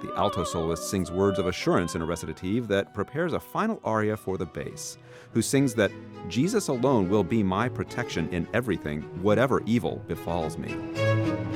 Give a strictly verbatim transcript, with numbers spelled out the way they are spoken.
The alto soloist sings words of assurance in a recitative that prepares a final aria for the bass, who sings that Jesus alone will be my protection in everything, whatever evil befalls me.